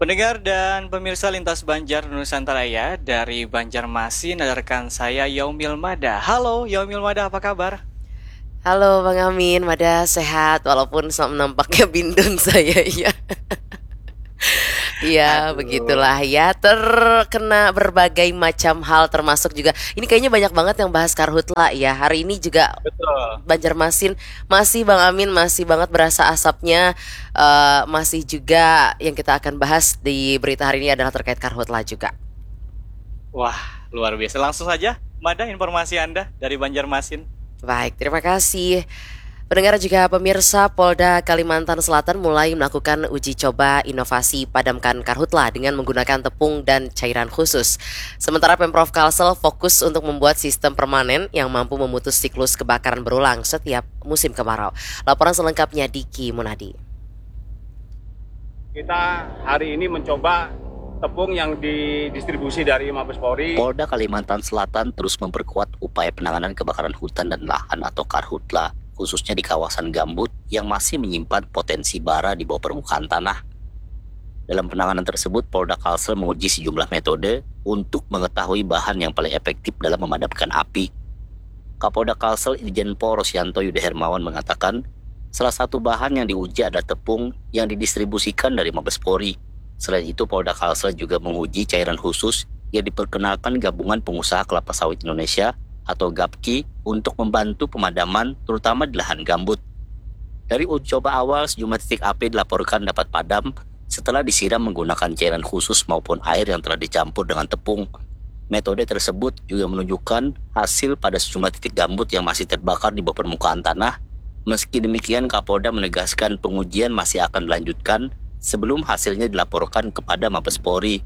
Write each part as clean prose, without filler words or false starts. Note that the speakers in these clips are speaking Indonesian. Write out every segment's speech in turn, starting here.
Pendengar dan pemirsa Lintas Banjar Nusantara ya, dari Banjarmasin ada rekan saya Yaumil Mada. Halo Yaumil Mada, apa kabar? Halo Bang Amin, Mada sehat walaupun nampaknya bindeng saya ya. Ya, Aduh, begitulah ya, terkena berbagai macam hal termasuk juga ini kayaknya banyak banget yang bahas karhutla ya. Hari ini juga betul. Banjarmasin masih Bang Amin masih banget berasa asapnya, masih juga yang kita akan bahas di berita hari ini adalah terkait karhutla juga. Wah, luar biasa. Langsung saja, Mada, informasi Anda dari Banjarmasin. Baik, terima kasih. Pendengar juga pemirsa, Polda Kalimantan Selatan mulai melakukan uji coba inovasi padamkan karhutla dengan menggunakan tepung dan cairan khusus. Sementara Pemprov Kalsel fokus untuk membuat sistem permanen yang mampu memutus siklus kebakaran berulang setiap musim kemarau. Laporan selengkapnya Diki Munadi. Kita hari ini mencoba tepung yang didistribusi dari Mabes Polri. Polda Kalimantan Selatan terus memperkuat upaya penanganan kebakaran hutan dan lahan atau karhutla, khususnya di kawasan gambut yang masih menyimpan potensi bara di bawah permukaan tanah. Dalam penanganan tersebut, Polda Kalsel menguji sejumlah metode untuk mengetahui bahan yang paling efektif dalam memadamkan api. Kapolda Kalsel Irjen Pol Rosyanto Yuda Hermawan mengatakan, salah satu bahan yang diuji adalah tepung yang didistribusikan dari Mabes Polri. Selain itu, Polda Kalsel juga menguji cairan khusus yang diperkenalkan Gabungan Pengusaha Kelapa Sawit Indonesia atau GAPKI untuk membantu pemadaman terutama di lahan gambut. Dari uji coba awal, sejumlah titik api dilaporkan dapat padam setelah disiram menggunakan cairan khusus maupun air yang telah dicampur dengan tepung. Metode tersebut juga menunjukkan hasil pada sejumlah titik gambut yang masih terbakar di bawah permukaan tanah. Meski demikian, Kapolda menegaskan pengujian masih akan dilanjutkan sebelum hasilnya dilaporkan kepada Mabes Polri.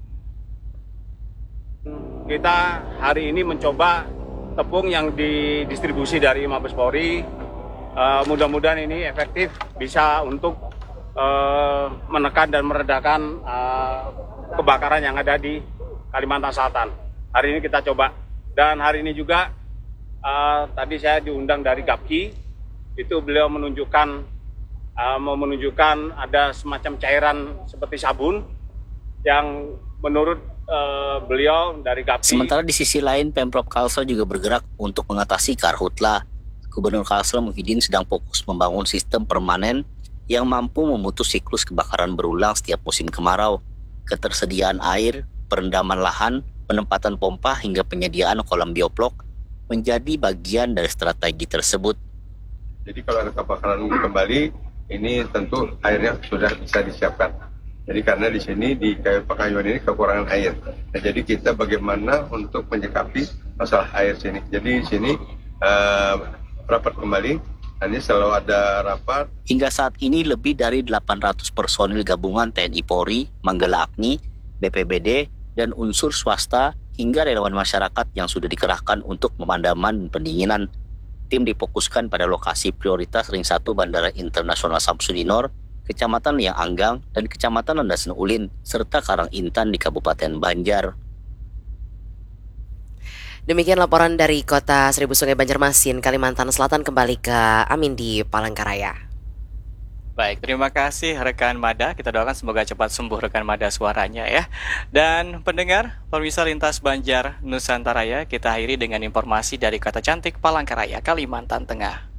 Kita hari ini mencoba tepung yang didistribusi dari Mabes Polri. Mudah-mudahan ini efektif bisa untuk menekan dan meredakan kebakaran yang ada di Kalimantan Selatan. Hari ini kita coba. Dan hari ini juga tadi saya diundang dari GAPKI. Itu beliau mau menunjukkan ada semacam cairan seperti sabun yang menurut beliau dari GAPKI. Sementara di sisi lain, Pemprov Kalsel juga bergerak untuk mengatasi karhutla. Gubernur Kalsel Muhyiddin sedang fokus membangun sistem permanen yang mampu memutus siklus kebakaran berulang setiap musim kemarau. Ketersediaan air, perendaman lahan, penempatan pompa hingga penyediaan kolam bioplok menjadi bagian dari strategi tersebut. Jadi kalau ada kebakaran kembali, ini tentu airnya sudah bisa disiapkan. Jadi karena di sini di Pekayuan ini kekurangan air. Nah, jadi kita bagaimana untuk menyikapi masalah air sini. Jadi di sini rapat kembali. Nanti selalu ada rapat. Hingga saat ini lebih dari 800 personil gabungan TNI Polri, Manggala Agni, BPBD, dan unsur swasta hingga relawan masyarakat yang sudah dikerahkan untuk pemadaman dan pendinginan. Tim difokuskan pada lokasi prioritas Ring 1 Bandara Internasional Samsudinor, Kecamatan Liang Anggang, dan Kecamatan Landasan Ulin, serta Karang Intan di Kabupaten Banjar. Demikian laporan dari Kota Seribu Sungai Banjarmasin, Kalimantan Selatan. Kembali ke Amin di Palangkaraya. Baik, terima kasih rekan Mada. Kita doakan semoga cepat sembuh rekan Mada suaranya ya. Dan pendengar, pemirsa Lintas Banjar Nusantara ya, kita akhiri dengan informasi dari Kota Cantik Palangkaraya, Kalimantan Tengah.